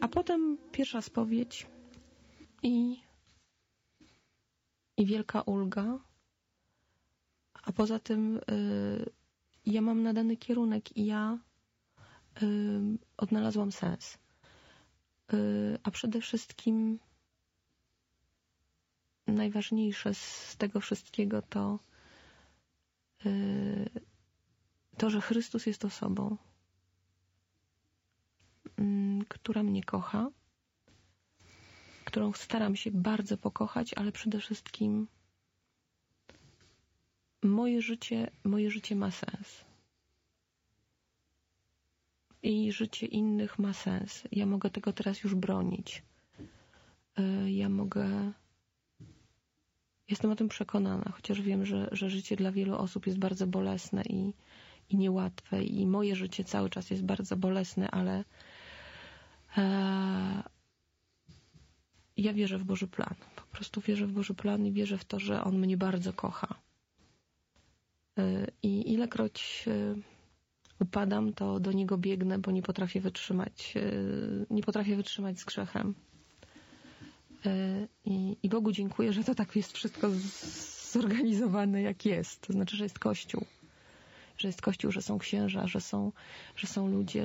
A potem pierwsza spowiedź i wielka ulga. A poza tym ja mam nadany kierunek i ja odnalazłam sens. A przede wszystkim najważniejsze z tego wszystkiego to, że Chrystus jest osobą, która mnie kocha, którą staram się bardzo pokochać, ale przede wszystkim moje życie ma sens. I życie innych ma sens. Ja mogę tego teraz już bronić. Jestem o tym przekonana, chociaż wiem, że życie dla wielu osób jest bardzo bolesne i niełatwe i moje życie cały czas jest bardzo bolesne, ale ja wierzę w Boży plan. Po prostu wierzę w Boży plan i wierzę w to, że On mnie bardzo kocha. I ilekroć upadam, to do Niego biegnę, bo nie potrafię wytrzymać z grzechem. I Bogu dziękuję, że to tak jest wszystko zorganizowane, jak jest. To znaczy, że jest Kościół. Że jest Kościół, że są księża, że są ludzie,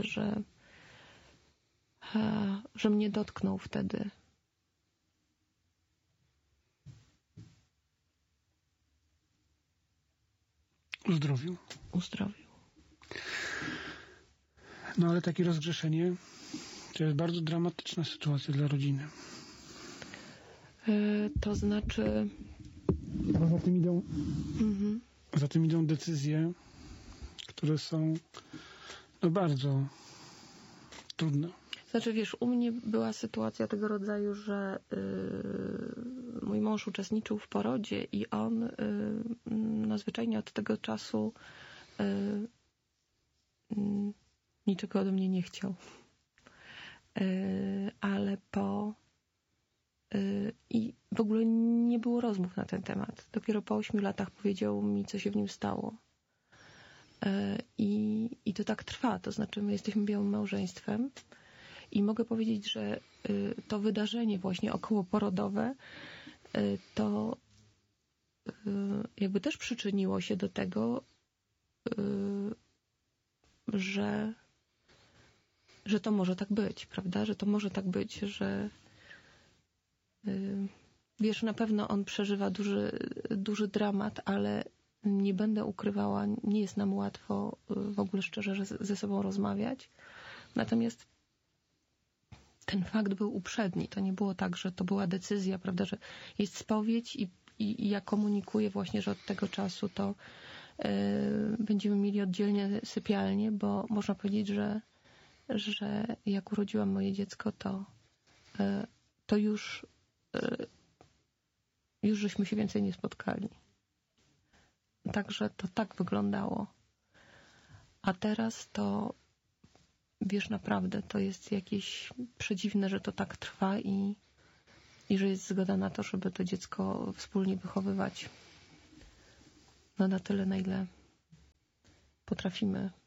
że mnie dotknął wtedy. Uzdrowił. No ale takie rozgrzeszenie to jest bardzo dramatyczna sytuacja dla rodziny. To znaczy... Bo za tym idą decyzje, które są bardzo trudne. Znaczy, wiesz, u mnie była sytuacja tego rodzaju, że mój mąż uczestniczył w porodzie i on zwyczajnie od tego czasu niczego ode mnie nie chciał. Ale i w ogóle nie było rozmów na ten temat. Dopiero po 8 latach powiedział mi, co się w nim stało. I to tak trwa. To znaczy, my jesteśmy białym małżeństwem i mogę powiedzieć, że to wydarzenie właśnie okołoporodowe to jakby też przyczyniło się do tego, że to może tak być, prawda? Że to może tak być, że wiesz, na pewno on przeżywa duży dramat, ale nie będę ukrywała, nie jest nam łatwo w ogóle szczerze ze sobą rozmawiać. Natomiast ten fakt był uprzedni. To nie było tak, że to była decyzja, prawda, że jest spowiedź i ja komunikuję właśnie, że od tego czasu to będziemy mieli oddzielnie sypialnię, bo można powiedzieć, że jak urodziłam moje dziecko, to już żeśmy się więcej nie spotkali. Także to tak wyglądało. A teraz to, wiesz, naprawdę to jest jakieś przedziwne, że to tak trwa i że jest zgoda na to, żeby to dziecko wspólnie wychowywać. No na tyle, na ile potrafimy.